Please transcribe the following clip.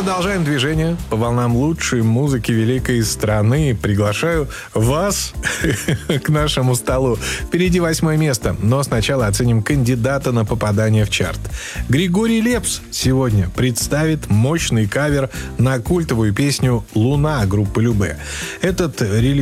продолжаем движение по волнам лучшей музыки великой страны. Приглашаю вас к нашему столу. Впереди 8 место, но сначала оценим кандидата на попадание в чарт. Григорий Лепс сегодня представит мощный кавер на культовую песню «Луна» группы Любэ. Этот релиз